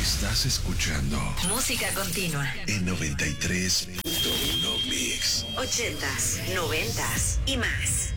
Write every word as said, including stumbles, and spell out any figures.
Estás escuchando Música Continua en noventa y tres punto uno Mix. ochentas, noventas y más.